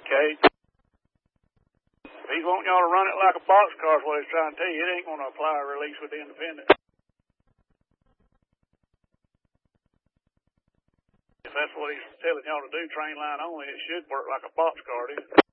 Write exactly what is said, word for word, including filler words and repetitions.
Okay. If he's wanting y'all to run it like a boxcar is what he's trying to tell you, it ain't going to apply a release with the independent. If that's what he's telling y'all to do, train line only, it should work like a boxcar, dude.